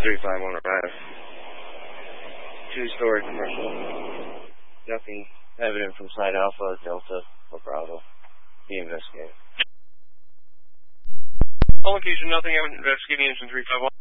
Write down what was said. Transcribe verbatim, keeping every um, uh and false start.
three five one arrive. Two-story commercial. Nothing evident from side Alpha, Delta, or Bravo. Be investigated. All location, nothing evident. Investigating engine three five one.